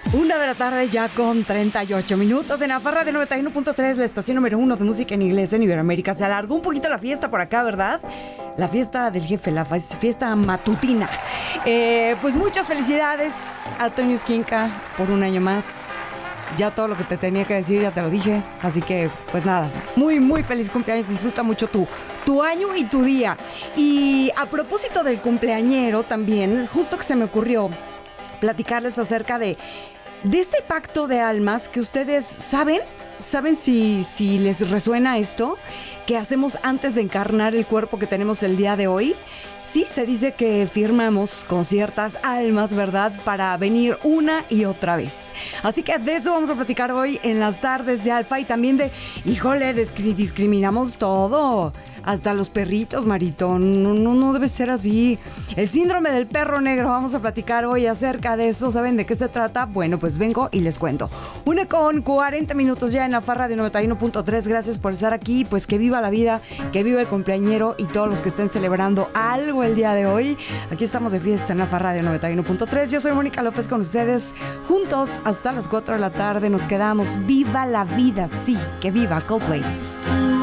Una de la tarde ya con 38 minutos en la Farra de 91.3, la estación número 1 de música en inglés en Iberoamérica. Se alargó un poquito la fiesta por acá, ¿verdad? La fiesta del jefe, la fiesta matutina. Pues muchas felicidades a Toño Esquinca por un año más. Ya todo lo que te tenía que decir ya te lo dije. Así que, pues nada, muy, muy feliz cumpleaños. Disfruta mucho tu año y tu día. Y a propósito del cumpleañero también, justo que se me ocurrió platicarles acerca de este pacto de almas que ustedes saben si les resuena esto, que hacemos antes de encarnar el cuerpo que tenemos el día de hoy. Sí, se dice que firmamos con ciertas almas, ¿verdad? Para venir una y otra vez. Así que de eso vamos a platicar hoy en las tardes de Alfa y también de, híjole, discriminamos todo. Hasta los perritos, Marito. No debe ser así. El síndrome del perro negro. Vamos a platicar hoy acerca de eso. ¿Saben de qué se trata? Bueno, pues vengo y les cuento. 1:40 minutos ya en la Farra de 91.3. Gracias por estar aquí. Pues que viva la vida, que viva el cumpleañero y todos los que estén celebrando algo el día de hoy. Aquí estamos de fiesta en la Farra de 91.3. Yo soy Mónica López con ustedes. Juntos hasta las 4 de la tarde nos quedamos. Viva la vida, sí, que viva Coldplay.